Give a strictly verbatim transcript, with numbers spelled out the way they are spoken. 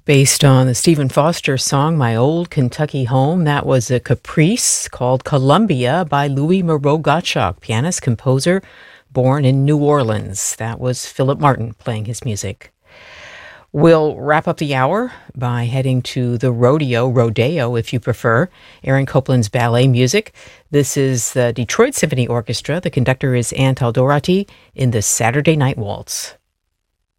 Based on the Stephen Foster song, My Old Kentucky Home, that was a caprice called Columbia by Louis Moreau Gottschalk, pianist, composer, born in New Orleans. That was Philip Martin playing his music. We'll wrap up the hour by heading to the rodeo, rodeo if you prefer, Aaron Copland's ballet music. This is the Detroit Symphony Orchestra. The conductor is Anne Taldorati in the Saturday Night Waltz.